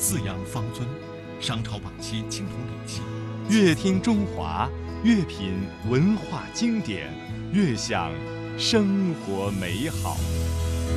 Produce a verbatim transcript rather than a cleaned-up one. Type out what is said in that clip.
四羊方尊，商朝晚期青铜礼器。 越听中华，越品文化经典，越享生活美好。